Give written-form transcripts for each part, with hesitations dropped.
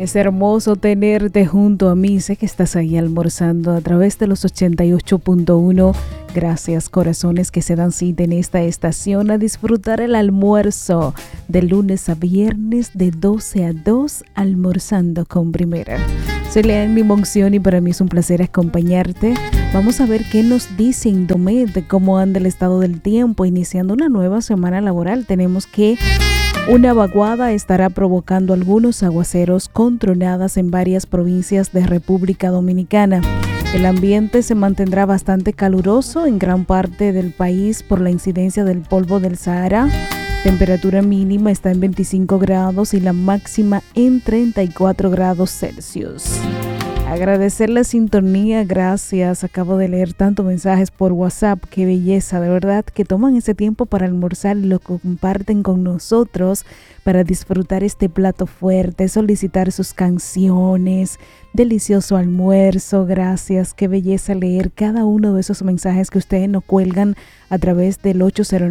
Es hermoso tenerte junto a mí. Sé que estás ahí almorzando a través de los 88.1. Gracias, corazones que se dan cita en esta estación a disfrutar el almuerzo de lunes a viernes de 12 a 2, almorzando con Primera. Soy Leanny Monción y para mí es un placer acompañarte. Vamos a ver qué nos dice Indomed de cómo anda el estado del tiempo. Iniciando una nueva semana laboral, tenemos que una vaguada estará provocando algunos aguaceros con tronadas en varias provincias de República Dominicana. El ambiente se mantendrá bastante caluroso en gran parte del país por la incidencia del polvo del Sahara. Temperatura mínima está en 25 grados y la máxima en 34 grados Celsius. Agradecer la sintonía, gracias. Acabo de leer tantos mensajes por WhatsApp, qué belleza, de verdad, que toman ese tiempo para almorzar y lo comparten con nosotros para disfrutar este plato fuerte, solicitar sus canciones, delicioso almuerzo, gracias. Qué belleza leer cada uno de esos mensajes que ustedes nos cuelgan a través del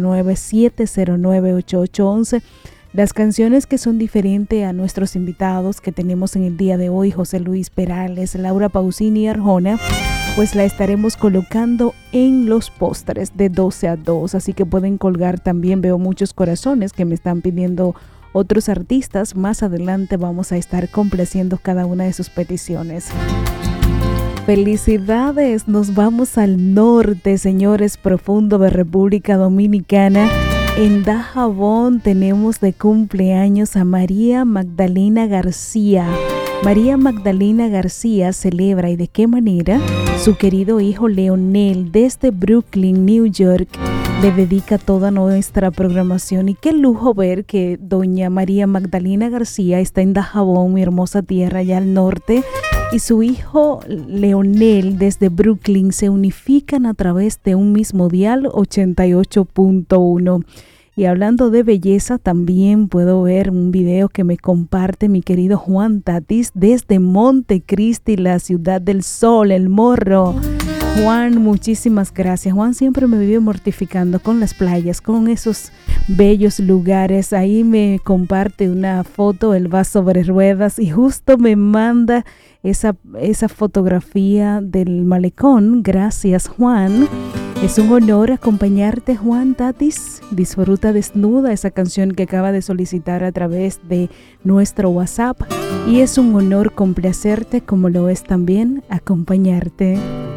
809-709-8811. Las canciones que son diferentes a nuestros invitados que tenemos en el día de hoy, José Luis Perales, Laura Pausini y Arjona, pues la estaremos colocando en los postres de 12 a 2, así que pueden colgar también. Veo muchos corazones que me están pidiendo otros artistas. Más adelante vamos a estar complaciendo cada una de sus peticiones. Felicidades, nos vamos al norte, señores, profundo de República Dominicana. En Dajabón tenemos de cumpleaños a María Magdalena García. María Magdalena García celebra, y de qué manera, su querido hijo Leonel desde Brooklyn, New York. Le dedica toda nuestra programación y qué lujo ver que doña María Magdalena García está en Dajabón, mi hermosa tierra allá al norte, y su hijo Leonel desde Brooklyn se unifican a través de un mismo dial 88.1. Y hablando de belleza, también puedo ver un video que me comparte mi querido Juan Tatis desde Montecristi, la ciudad del sol, El Morro. Juan, muchísimas gracias. Juan siempre me vive mortificando con las playas, con esos bellos lugares. Ahí me comparte una foto, él va sobre ruedas y justo me manda esa fotografía del malecón. Gracias, Juan. Es un honor acompañarte, Juan Tatis. Disfruta Desnuda, esa canción que acaba de solicitar a través de nuestro WhatsApp. Y es un honor complacerte, como lo es también acompañarte.